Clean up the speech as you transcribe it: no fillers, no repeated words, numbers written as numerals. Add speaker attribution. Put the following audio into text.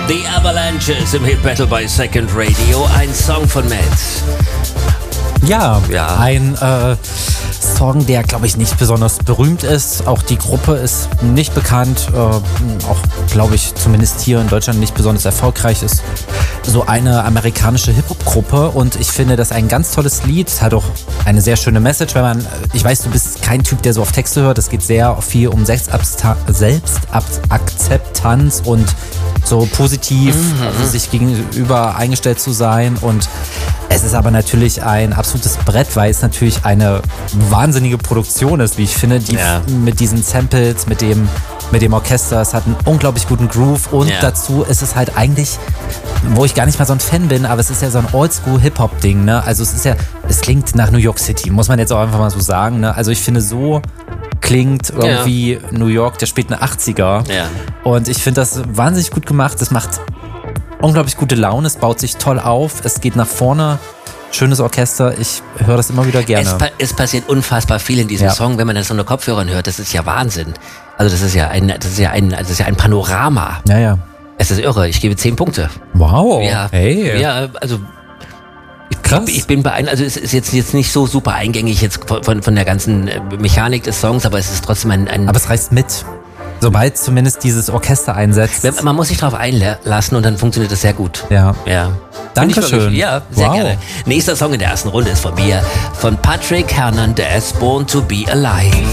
Speaker 1: The Avalanches im Hit Battle bei Second Radio. Ein Song von Matt.
Speaker 2: Ja. Ein Song, der, glaube ich, nicht besonders berühmt ist. Auch die Gruppe ist nicht bekannt. Auch, glaube ich, zumindest hier in Deutschland nicht besonders erfolgreich ist. So eine amerikanische Hip-Hop-Gruppe. Und ich finde das ein ganz tolles Lied. Es hat auch eine sehr schöne Message. Ich weiß, du bist kein Typ, der so auf Texte hört. Es geht sehr viel um Selbstakzeptanz und so positiv sich gegenüber eingestellt zu sein. Und es ist aber natürlich ein absolutes Brett, weil es natürlich eine wahnsinnige Produktion ist, wie ich finde, die mit diesen Samples, mit dem Orchester. Es hat einen unglaublich guten Groove und dazu ist es halt eigentlich, wo ich gar nicht mal so ein Fan bin, aber es ist ja so ein Oldschool-Hip-Hop-Ding, ne? Also es klingt nach New York City, muss man jetzt auch einfach mal so sagen, ne? Also ich finde, so klingt irgendwie New York der späten 80er. Ja. Und ich finde das wahnsinnig gut gemacht. Es macht unglaublich gute Laune, es baut sich toll auf, es geht nach vorne. Schönes Orchester, ich höre das immer wieder gerne.
Speaker 1: Es passiert unfassbar viel in diesem Song, wenn man das unter Kopfhörern hört. Das ist ja Wahnsinn. Also das ist ja ein Panorama.
Speaker 2: Ja.
Speaker 1: Es ist irre. Ich gebe 10 Punkte.
Speaker 2: Wow.
Speaker 1: Ja.
Speaker 2: Hey.
Speaker 1: Ja, also
Speaker 2: krass.
Speaker 1: Ich bin beeindruckt. Also es ist jetzt nicht so super eingängig jetzt von der ganzen Mechanik des Songs, aber es ist trotzdem ein
Speaker 2: aber es reißt mit. Sobald zumindest dieses Orchester einsetzt.
Speaker 1: Man muss sich darauf einlassen und dann funktioniert das sehr gut.
Speaker 2: Ja.
Speaker 1: Dankeschön. Ja, sehr gerne. Nächster Song in der ersten Runde ist von mir, von Patrick Hernandez, Born to be Alive.